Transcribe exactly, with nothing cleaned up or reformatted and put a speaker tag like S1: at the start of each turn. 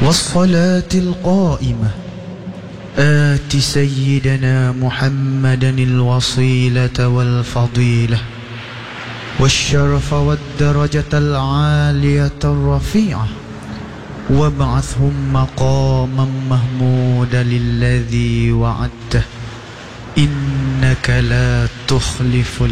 S1: والصلاة القائمة آت سيدنا محمدا الوصيلة والفضيلة والشرف والدرجة العالية الرفيعة وابعثهم مقاما محمودا للذي وعدته إنك لا تخلف